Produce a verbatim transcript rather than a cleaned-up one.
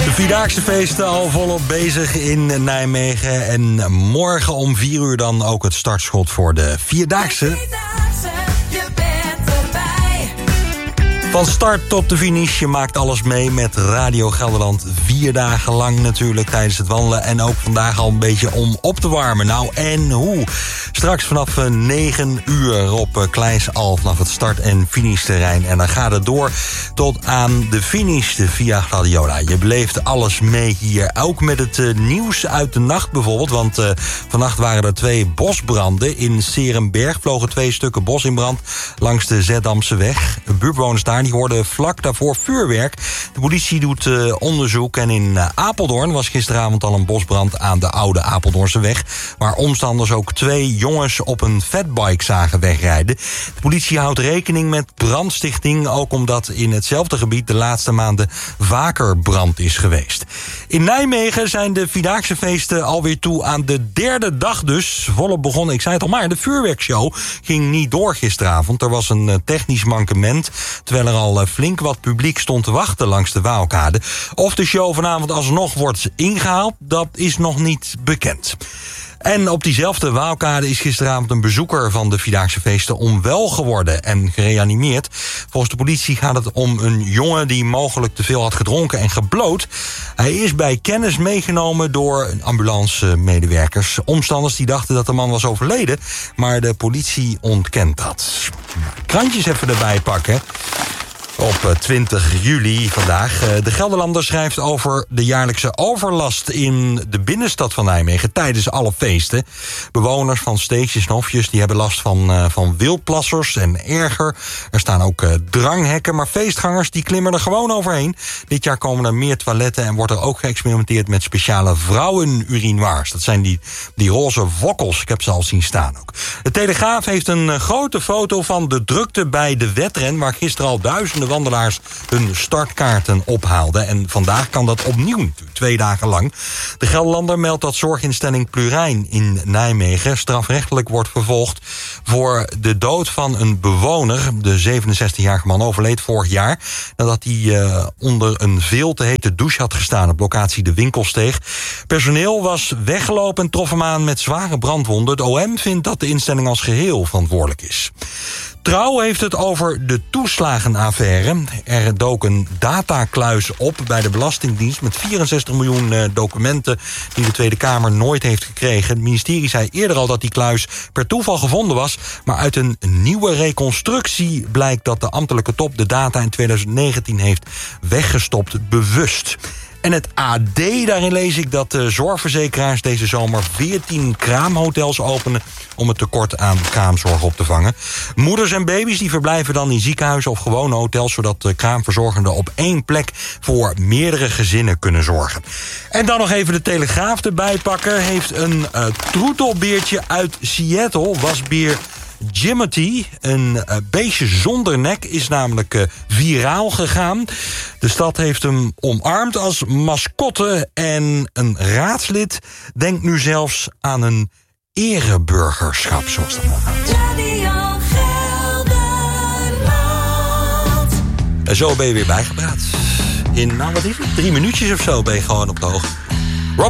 De Vierdaagse feesten al volop bezig in Nijmegen. En morgen om vier uur dan ook het startschot voor de Vierdaagse. Van start tot de finish, je maakt alles mee met Radio Gelderland. Vier dagen lang natuurlijk tijdens het wandelen. En ook vandaag al een beetje om op te warmen. Nou, en hoe? Straks vanaf negen uur op Kleisalf vanaf het start- en finishterrein. En dan gaat het door tot aan de finish via Gladiola. Je beleeft alles mee hier. Ook met het uh, nieuws uit de nacht bijvoorbeeld. Want uh, vannacht waren er twee bosbranden. In Serenberg vlogen twee stukken bos in brand langs de Zeddamse weg. Buurtbewoners daar die hoorden vlak daarvoor vuurwerk. De politie doet uh, onderzoek. En in uh, Apeldoorn was gisteravond al een bosbrand aan de oude Apeldoornse weg, waar omstanders ook twee jongens op een fatbike zagen wegrijden. De politie houdt rekening met brandstichting, ook omdat in hetzelfde gebied de laatste maanden vaker brand is geweest. In Nijmegen zijn de Vierdaagse feesten alweer toe aan de derde dag dus. Volop begonnen, ik zei het al maar, de vuurwerkshow ging niet door gisteravond. Er was een uh, technisch mankement, terwijl er al uh, flink wat publiek stond te wachten langs de Waalkade. Of de show vanavond alsnog wordt ingehaald, dat is nog niet bekend. En op diezelfde Waalkade is gisteravond een bezoeker van de Vierdaagse feesten onwel geworden en gereanimeerd. Volgens de politie gaat het om een jongen die mogelijk te veel had gedronken en gebloot. Hij is bij kennis meegenomen door ambulancemedewerkers. Omstanders die dachten dat de man was overleden, maar de politie ontkent dat. Krantjes even erbij pakken. Op twintig juli vandaag. De Gelderlander schrijft over de jaarlijkse overlast in de binnenstad van Nijmegen tijdens alle feesten. Bewoners van steegjes en hofjes die hebben last van, uh, van wildplassers en erger. Er staan ook uh, dranghekken, maar feestgangers die klimmen er gewoon overheen. Dit jaar komen er meer toiletten en wordt er ook geëxperimenteerd met speciale vrouwenurinoirs. Dat zijn die, die roze wokkels, ik heb ze al zien staan ook. De Telegraaf heeft een uh, grote foto van de drukte bij de wedren, waar gisteren al duizenden wandelaars hun startkaarten ophaalden. En vandaag kan dat opnieuw, twee dagen lang. De Gelderlander meldt dat zorginstelling Plurijn in Nijmegen strafrechtelijk wordt vervolgd voor de dood van een bewoner. De zevenenzestigjarige man overleed vorig jaar nadat hij uh, onder een veel te hete douche had gestaan op locatie de Winkelsteeg. Personeel was weggelopen en trof hem aan met zware brandwonden. Het O M vindt dat de instelling als geheel verantwoordelijk is. Trouw heeft het over de toeslagenaffaire. Er dook een datakluis op bij de Belastingdienst met vierenzestig miljoen documenten die de Tweede Kamer nooit heeft gekregen. Het ministerie zei eerder al dat die kluis per toeval gevonden was, maar uit een nieuwe reconstructie blijkt dat de ambtelijke top de data in twintig negentien heeft weggestopt, bewust. En het A D, daarin lees ik dat de zorgverzekeraars deze zomer veertien kraamhotels openen om het tekort aan kraamzorg op te vangen. Moeders en baby's die verblijven dan in ziekenhuizen of gewone hotels, zodat de kraamverzorgenden op één plek voor meerdere gezinnen kunnen zorgen. En dan nog even de Telegraaf erbij pakken. Heeft een uh, troetelbeertje uit Seattle, wasbeer Jimothy, een uh, beestje zonder nek, is namelijk uh, viraal gegaan. De stad heeft hem omarmd als mascotte en een raadslid denkt nu zelfs aan een ereburgerschap, zoals dat nou gaat. Radio Gelderland. En zo ben je weer bijgepraat. In, nou wat is het, drie minuutjes of zo ben je gewoon op de hoogte.